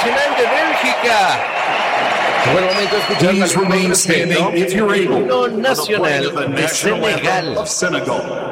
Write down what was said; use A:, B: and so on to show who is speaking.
A: nacional de Bélgica. Fue el momento de escuchar el himno nacional de Senegal.